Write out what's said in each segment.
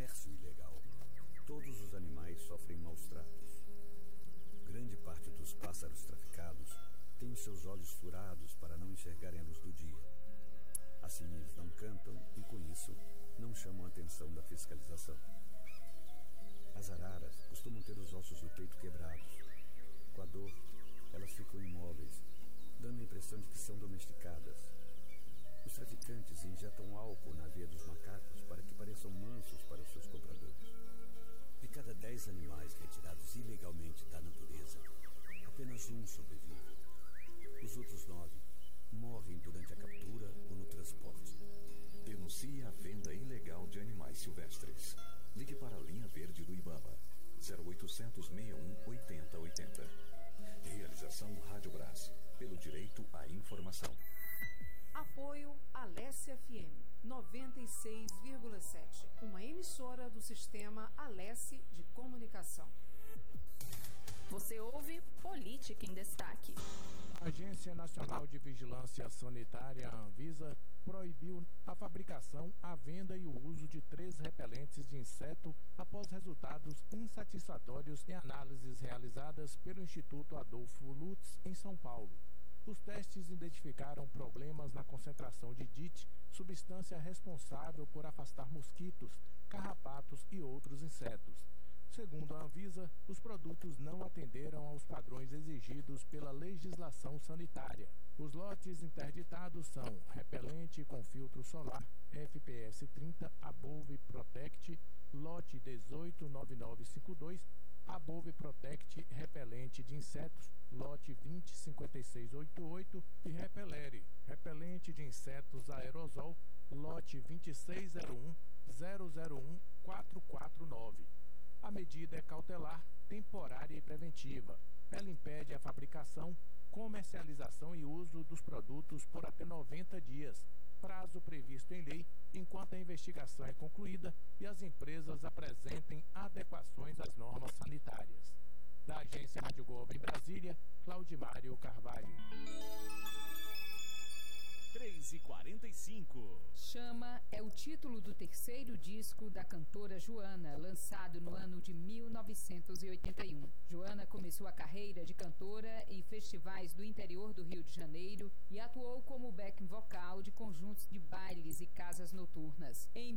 comércio ilegal. Todos os animais sofrem maus tratos. Grande parte dos pássaros traficados tem os seus olhos furados para não enxergarem a luz do dia. Assim eles não cantam e, com isso, não chamam a atenção da fiscalização. As araras costumam ter os ossos do peito quebrados. Com a dor, elas ficam imóveis, dando a impressão de que são domesticadas. Os traficantes injetam álcool na veia dos macacos para que pareçam mansos para os seus compradores. De cada 10 animais retirados ilegalmente da natureza, apenas um sobrevive. Os outros 9 morrem durante a captura ou no transporte. Denuncie a venda ilegal de animais silvestres. Ligue para a linha verde do IBAMA, 0800 61 80 80. Realização Rádio Brás, pelo direito à informação. Apoio Alesse FM 96,7, uma emissora do sistema Alesse de comunicação. Você ouve Política em Destaque. A Agência Nacional de Vigilância Sanitária, a Anvisa, proibiu a fabricação, a venda e o uso de 3 repelentes de inseto após resultados insatisfatórios em análises realizadas pelo Instituto Adolfo Lutz, em São Paulo. Os testes identificaram problemas na concentração de DIT, substância responsável por afastar mosquitos, carrapatos e outros insetos. Segundo a Anvisa, os produtos não atenderam aos padrões exigidos pela legislação sanitária. Os lotes interditados são repelente com filtro solar FPS 30 Above Protect, lote 189952, Above Protect repelente de insetos, lote 205688 e Repelere, repelente de insetos aerosol, lote 26010014449. A medida é cautelar, temporária e preventiva. Ela impede a fabricação, comercialização e uso dos produtos por até 90 dias, prazo previsto em lei, enquanto a investigação é concluída e as empresas apresentem adequações às normas sanitárias. Da Agência Rádio Globo em Brasília, Claudimário Carvalho. 3h45. Chama é o título do terceiro disco da cantora Joana, lançado no ano de 1981. Joana começou a carreira de cantora em festivais do interior do Rio de Janeiro e atuou como backing vocal de conjuntos de bailes e casas noturnas. Em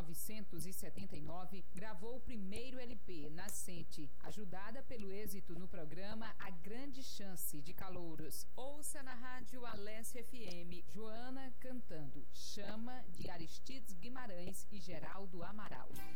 1979, gravou o primeiro LP, Nascente, ajudada pelo êxito no programa A Grande Chance de Calouros. Ouça na rádio Alesse FM, Joana cantando Chama, de Aristides Guimarães e Geraldo Amaral.